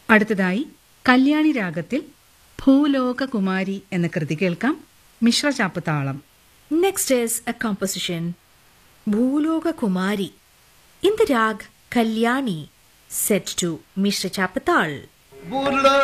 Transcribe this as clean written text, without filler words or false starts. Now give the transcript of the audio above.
അടുത്തതായി കല്യാണി രാഗത്തിൽ ഭൂലോകകുമാരി എന്ന കൃതി കേൾക്കാം. മിശ്രചാപ്പ് താളം. Next is a composition, Bhuloga Kumari, in the rag Kalyani, set to Mishra Chapatal.